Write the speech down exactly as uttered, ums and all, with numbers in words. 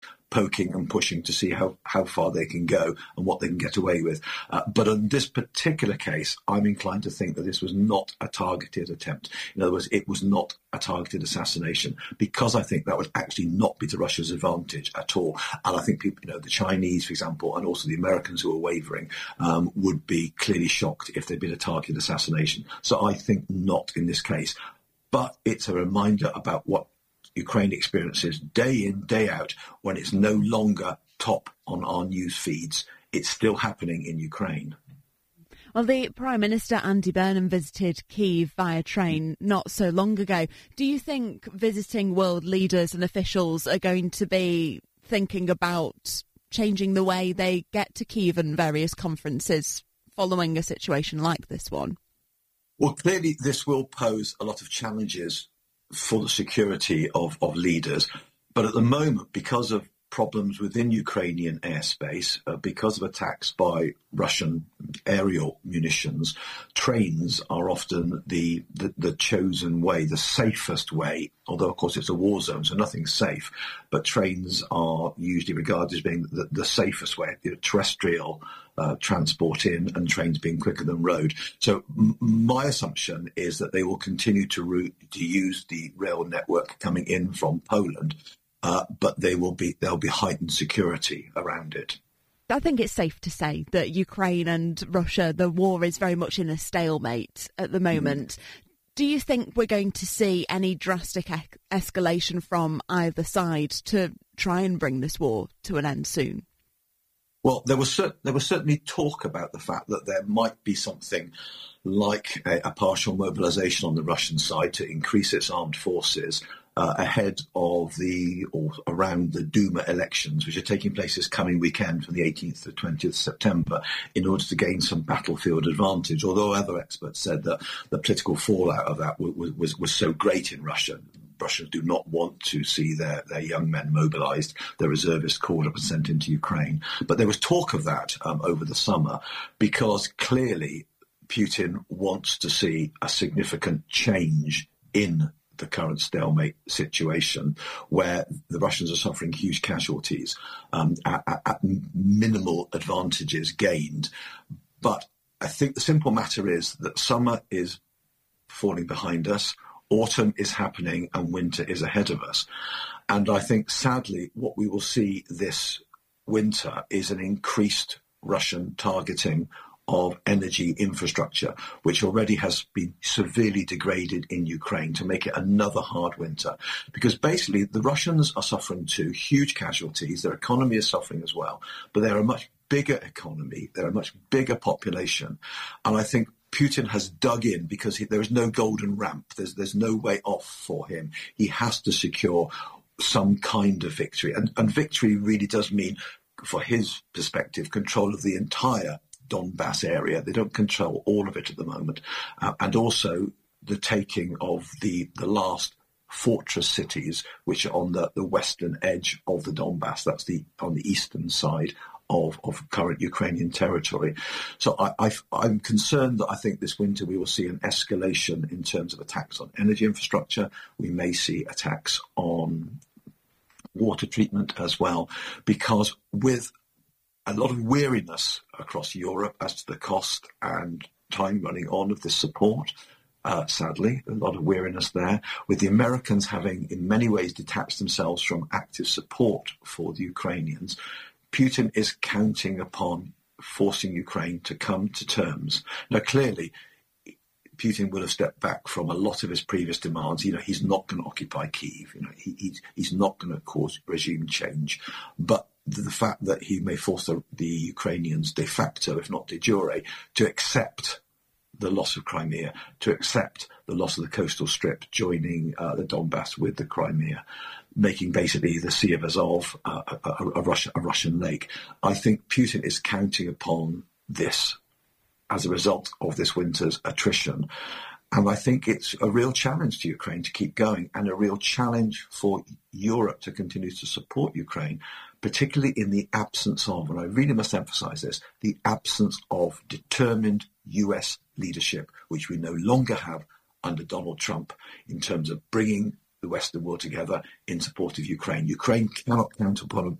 poking and pushing to see how, how far they can go and what they can get away with. Uh, but in this particular case, I'm inclined to think that this was not a targeted attempt. In other words, it was not a targeted assassination, because I think that would actually not be to Russia's advantage at all. And I think people, you know, the Chinese, for example, and also the Americans who are wavering, um, would be clearly shocked if there'd been a targeted assassination. So I think not in this case. But it's a reminder about what Ukraine experiences day in, day out, when it's no longer top on our news feeds. It's still happening in Ukraine. Well, the Prime Minister, Andy Burnham, visited Kyiv via train not so long ago. Do you think visiting world leaders and officials are going to be thinking about changing the way they get to Kyiv and various conferences following a situation like this one? Well, clearly this will pose a lot of challenges for the security of, of leaders. But at the moment, because of problems within Ukrainian airspace, uh, because of attacks by Russian aerial munitions, trains are often the, the, the chosen way, the safest way, although, of course, it's a war zone, so nothing's safe. But trains are usually regarded as being the, the safest way, you know, terrestrial uh, transport in, and trains being quicker than road. So m- my assumption is that they will continue to, route, to use the rail network coming in from Poland, Uh, but they will be there'll be heightened security around it. I think it's safe to say that Ukraine and Russia, the war is very much in a stalemate at the moment. Mm. Do you think we're going to see any drastic e- escalation from either side to try and bring this war to an end soon? Well, there was cer- there was certainly talk about the fact that there might be something like a, a partial mobilization on the Russian side to increase its armed forces Uh, ahead of the, or around the Duma elections, which are taking place this coming weekend from the eighteenth to twentieth of September, in order to gain some battlefield advantage. Although other experts said that the political fallout of that was, was, was so great in Russia. Russians do not want to see their, their young men mobilized, their reservists called up and sent into Ukraine. But there was talk of that um, over the summer, because clearly Putin wants to see a significant change in the current stalemate situation, where the Russians are suffering huge casualties um, at, at minimal advantages gained. But I think the simple matter is that summer is falling behind us, autumn is happening, and winter is ahead of us. And I think, sadly, what we will see this winter is an increased Russian targeting of energy infrastructure, which already has been severely degraded in Ukraine, to make it another hard winter. Because basically the Russians are suffering too, huge casualties, their economy is suffering as well, but they're a much bigger economy, they're a much bigger population. And I think Putin has dug in, because he, there is no golden ramp, there's, there's no way off for him. He has to secure some kind of victory. And, and victory really does mean, for his perspective, control of the entire Donbass area. They don't control all of it at the moment. Uh, and also the taking of the, the last fortress cities, which are on the, the western edge of the Donbass. That's the on the eastern side of, of current Ukrainian territory. So I, I, I'm concerned that I think this winter we will see an escalation in terms of attacks on energy infrastructure. We may see attacks on water treatment as well, because with a lot of weariness across Europe as to the cost and time running on of this support, uh, sadly, a lot of weariness there, with the Americans having in many ways detached themselves from active support for the Ukrainians. Putin is counting upon forcing Ukraine to come to terms. Now, clearly, Putin will have stepped back from a lot of his previous demands. You know, he's not going to occupy Kyiv. You know, he, he's, he's not going to cause regime change. But the fact that he may force the, the Ukrainians de facto, if not de jure, to accept the loss of Crimea, to accept the loss of the coastal strip joining uh, the Donbass with the Crimea, making basically the Sea of Azov uh, a, a, a, Russia, a Russian lake. I think Putin is counting upon this as a result of this winter's attrition. And I think it's a real challenge to Ukraine to keep going, and a real challenge for Europe to continue to support Ukraine, particularly in the absence of, and I really must emphasize this, the absence of determined U S leadership, which we no longer have under Donald Trump, in terms of bringing the Western world together in support of Ukraine. Ukraine cannot count upon